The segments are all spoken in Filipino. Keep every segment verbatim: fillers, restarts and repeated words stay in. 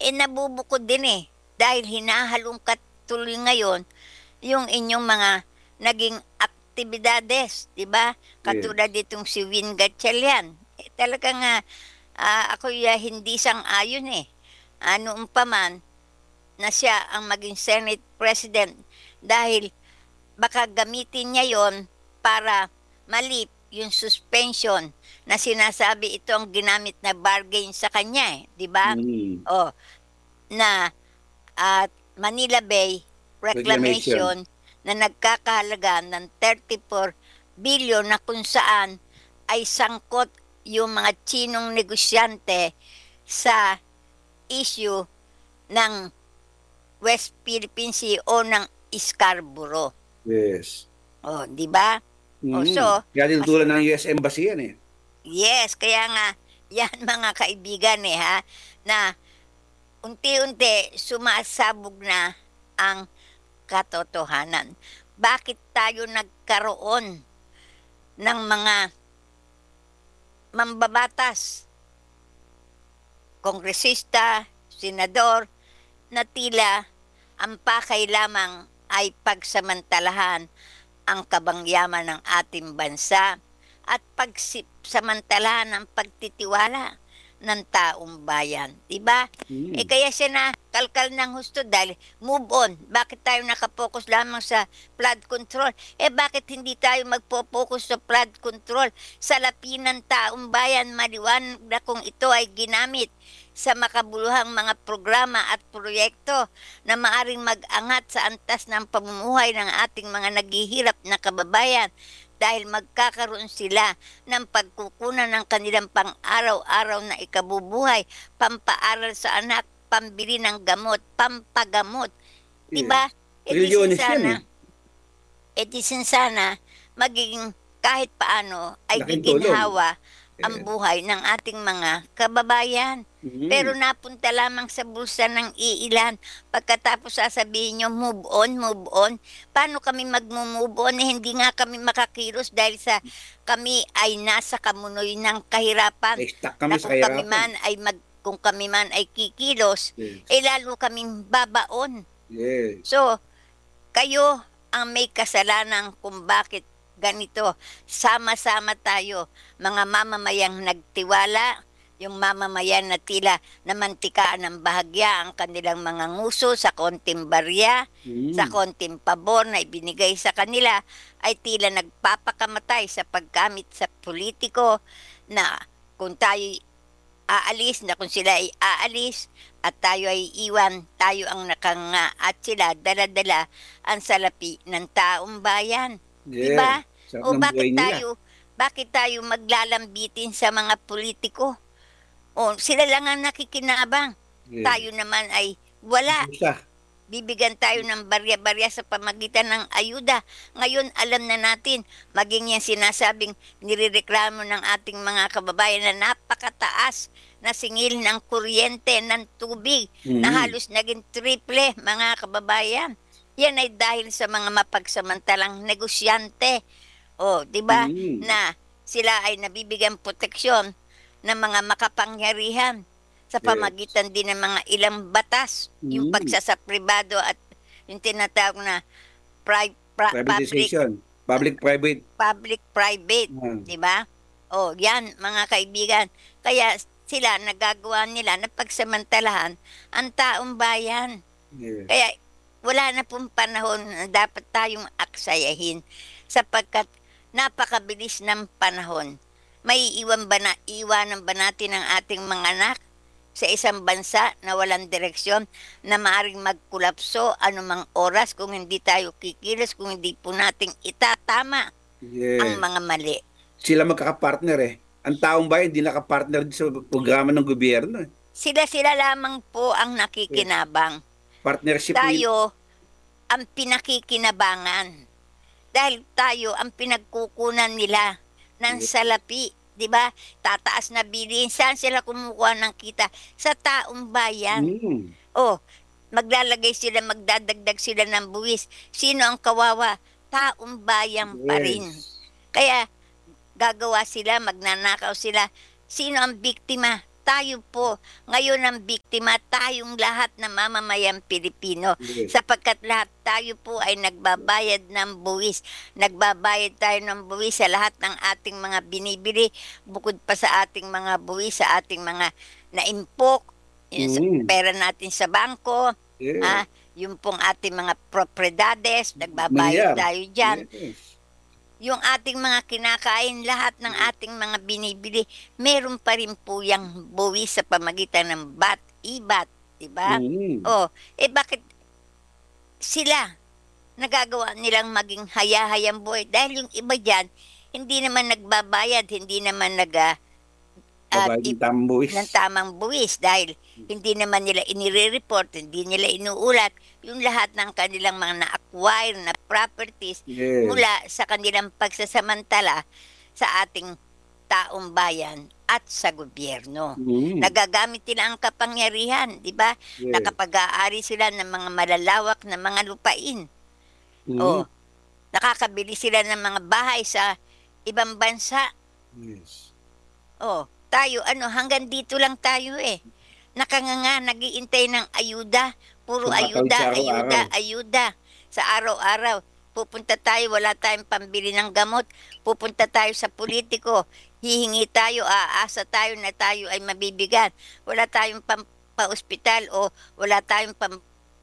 eh nabubukod din eh. Dahil hinahalungkat tuloy ngayon yung inyong mga naging aktibidades, di ba? Katulad Yes. ditong si Win Gatchalian. Eh, talagang nga, ah, ako hindi sang-ayon eh. Ano pa man na siya ang maging Senate President dahil baka gamitin niya yon para malip yung suspension na sinasabi ito ang ginamit na bargain sa kanya eh, di ba? Mm. Oh, na at Manila Bay Reclamation. Reclamation na nagkakahalaga ng thirty-four billion na kung saan ay sangkot yung mga Chinong negosyante sa issue ng West Philippine Sea o ng Scarborough. Yes. Oh, di ba? O Mm. so, Kaya mas, tinutulan ng U S Embassy yan eh. yes, kaya nga yan mga kaibigan eh ha, na unti-unti sumasabog na ang katotohanan. Bakit tayo nagkaroon ng mga mambabatas, kongresista, senador, na tila ang pakay lamang ay pagsamantalahan ang kabangyaman ng ating bansa at pagsamantalahan ang pagtitiwala ng taong bayan. Diba? Eh Mm. kaya siya na kalkal ng husto dahil move on. Bakit tayo nakapokus lamang sa flood control? Eh bakit hindi tayo magpo-focus sa flood control? Sa lapi ng taong bayan, maliwanag na kung ito ay ginamit sa makabuluhang mga programa at proyekto na maaring mag-angat sa antas ng pamumuhay ng ating mga naghihirap na kababayan dahil magkakaroon sila ng pagkukunan ng kanilang pang-araw-araw na ikabubuhay, pampaaral sa anak, pambili ng gamot, pampagamot. Diba? Yes. E di sin Religyones yan eh. sana, e di sin sana, magiging kahit paano ay Laking tulong. giginhawa ang Yes. buhay ng ating mga kababayan. Pero Mm. napunta lamang sa bulsa ng iilan. Pagkatapos sasabihin nyo, move on, move on. Paano kami mag-move on? Eh, hindi nga kami makakilos dahil sa kami ay nasa kamunoy ng kahirapan. Ay, stuck kami Na sa kung kami kahirapan. man ay mag kung kami man ay kikilos, Yes. eh lalo kaming babaon. Yes. So, kayo ang may kasalanan kung bakit ganito. Sama-sama tayo, mga mamamayang nagtiwala, yung mamamayan na tila namantikaan ng bahagya ang kanilang mga nguso sa konting barya, sa Mm. konting pabor na ibinigay sa kanila, ay tila nagpapakamatay sa paggamit sa politiko na kung tayo aalis, na kung sila ay aalis at tayo ay iwan, tayo ang nakanga at sila dala-dala ang salapi ng taong bayan. Di Yes. ba? Sarap O ng buhay bakit nila. tayo, bakit tayo maglalambitin sa mga politiko? O sila lang ang nakikinabang. Yes. Tayo naman ay wala. Isa. Bibigyan tayo ng barya-barya sa pamagitan ng ayuda. Ngayon, alam na natin, maging yan sinasabing nirereklamo ng ating mga kababayan na napakataas na singil ng kuryente, ng tubig, na Mm. halos naging triple, mga kababayan. Yan ay dahil sa mga mapagsamantalang negosyante. O, di ba, Mm. na sila ay nabibigyan proteksyon ng mga makapangyarihan sa Yes. pamagitan din ng mga ilang batas, yung Mm. pagsasapribado at yung tinatawag na pri- pra- public Privatization. Public-private. public-private, Mm. di ba? O, yan, mga kaibigan. Kaya sila, nagagawa nila na pagsamantalahan ang taong bayan. Yes. Kaya wala na pong panahon na dapat tayong aksayahin sapagkat napakabilis ng panahon. May iwan ba na, iwanan ba natin ang ating mga anak sa isang bansa na walang direksyon na maaring magkulapso anumang oras kung hindi tayo kikilos, kung hindi po nating itatama ang Yes. mga mali. Sila magkakapartner eh. Ang taong bayan hindi nakapartner sa programa ng gobyerno eh. Sila-sila lamang po ang nakikinabang. Partnership nila. Tayo ang pinakikinabangan. Dahil tayo ang pinagkukunan nila ng Yes. salapi. Di ba? Tataas na bilihin. Saan sila kumukuha ng kita? Sa taong bayan. Mm. Oh, maglalagay sila, magdadagdag sila ng buwis. Sino ang kawawa? Taong bayan pa rin. Yes. Kaya gagawa sila, magnanakaw sila. Sino ang biktima? tayo po ngayon ang biktima, tayong lahat na mamamayang Pilipino. Yes. Sapagkat lahat tayo po ay nagbabayad ng buwis. Nagbabayad tayo ng buwis sa lahat ng ating mga binibili, bukod pa sa ating mga buwis, sa ating mga naimpok, yung sa Mm. pera natin sa bangko, Yes. ah, yung pong ating mga propriedades, nagbabayad Milyar. tayo dyan. Yes. Yung ating mga kinakain, lahat ng ating mga binibili, meron pa rin po yung buwis sa pamagitan ng B A T, I B A T, di ba? Mm. Oh, eh bakit sila nagagawa nilang maging haya-hayang buhay? Dahil yung iba dyan, hindi naman nagbabayad, hindi naman nag ah, ah, Babayad ng i- tamang buwis. ng tamang buwis dahil hindi naman nila inire-report, hindi nila inuulat yung lahat ng kanilang mga na-acquire na properties Yes. mula sa kanilang pagsasamantala sa ating taong bayan at sa gobyerno. Mm. Nagagamit nila ang kapangyarihan, di ba? Yes. Nakapag-aari sila ng mga malalawak na mga lupain. Mm. O, nakakabili sila ng mga bahay sa ibang bansa. Yes. Oh, tayo, ano, hanggang dito lang tayo eh. Nakanganga, nagiintay ng ayuda. Puro Tumatawid ayuda, sa ayuda, araw-araw. ayuda. Sa araw-araw. Pupunta tayo, wala tayong pambili ng gamot. Pupunta tayo sa politiko. Hihingi tayo, aasa tayo na tayo ay mabibigyan. Wala tayong pam, pa-ospital o wala tayong pam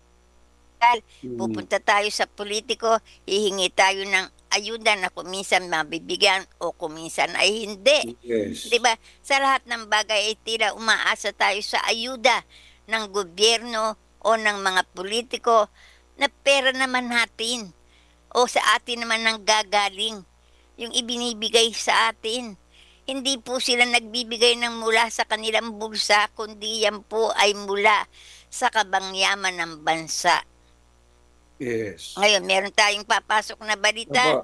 Mm. pupunta tayo sa politiko, hihingi tayo ng ayuda na kuminsan mabibigyan o kuminsan ay hindi. Yes. 'Di ba? Sa lahat ng bagay ay tila umaasa tayo sa ayuda ng gobyerno o ng mga politiko na pera naman natin o sa atin naman nang gagaling yung ibinibigay sa atin. Hindi po sila nagbibigay ng mula sa kanilang bulsa, kundi yan po ay mula sa kabangyaman ng bansa. Yes. Ngayon, meron tayong papasok na balita. Opo.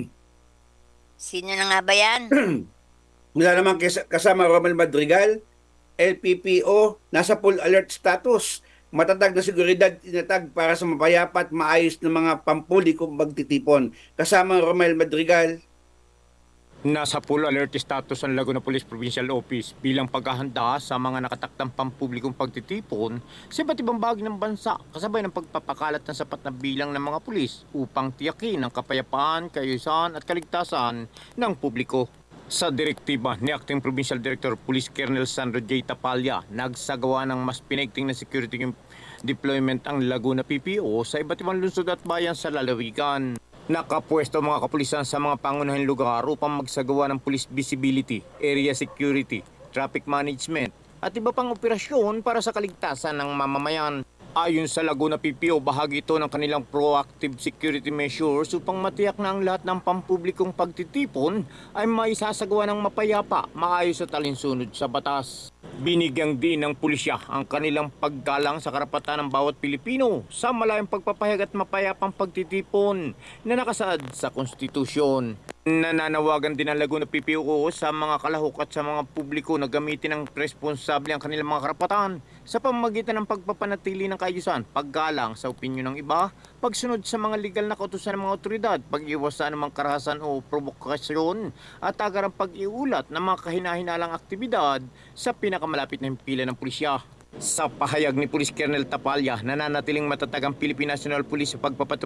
Sino na nga ba yan? Mula naman kes- kasama Romel Madrigal, L P P O, nasa full alert status. Matatag na seguridad tinatag para sa mapayapa at maayos ng mga pampulikong magtitipon. Kasama Romel Madrigal, Nasa full alert status ang Laguna Police Provincial Office bilang paghahanda sa mga nakatakdang pampublikong pagtitipon sa iba't ibang bahagi ng bansa kasabay ng pagpapakalat ng sapat na bilang ng mga pulis upang tiyakin ang kapayapaan, kaayusan at kaligtasan ng publiko. Sa direktiba ni Acting Provincial Director Police Colonel Sandro J. Tapalya, nagsagawa ng mas pinaigting na security deployment ang Laguna P P O sa iba't ibang lungsod at bayan sa lalawigan. Nakapwesto mga kapulisan sa mga pangunahing lugar upang magsagawa ng police visibility, area security, traffic management at iba pang operasyon para sa kaligtasan ng mamamayan. Ayon sa Laguna P P O, bahagi ito ng kanilang proactive security measures upang matiyak na ang lahat ng pampublikong pagtitipon ay maisasagawa ng mapayapa, maayos at alinsunod sa batas. Binigyang din ng pulisya ang kanilang paggalang sa karapatan ng bawat Pilipino sa malayang pagpapahayag at mapayapang pagtitipon na nakasaad sa konstitusyon. Nananawagan din ang Laguna P P O sa mga kalahok at sa mga publiko na gamitin ng responsable ang kanilang mga karapatan sa pamamagitan ng pagpapanatili ng kaayusan, paggalang sa opinyon ng iba, pagsunod sa mga legal na kautusan ng mga otoridad, pag-iwas sa anumang karahasan o provokasyon at agarang pag-iulat ng mga kahinahinalang aktibidad sa pinakamalapit na himpilan ng pulisya. Sa pahayag ni Police Colonel Tapalya, nananatiling matatag ang Philippine National Police sa pagpapatrolya